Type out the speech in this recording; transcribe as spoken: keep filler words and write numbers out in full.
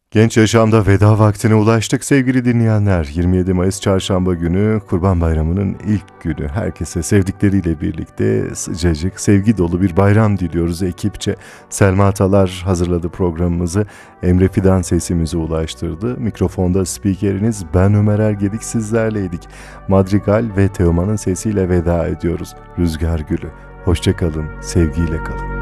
Genç Yaşam'da veda vaktine ulaştık sevgili dinleyenler. yirmi yedi Mayıs Çarşamba günü Kurban Bayramı'nın ilk günü. Herkese sevdikleriyle birlikte sıcacık, sevgi dolu bir bayram diliyoruz ekipçe. Selma Atalar hazırladı programımızı. Emre Fidan sesimizi ulaştırdı. Mikrofonda spikeriniz ben Ömer Ergedik, sizlerleydik. Madrigal ve Teoman'ın sesiyle veda ediyoruz. Rüzgar Gülü. Hoşça kalın, sevgiyle kalın.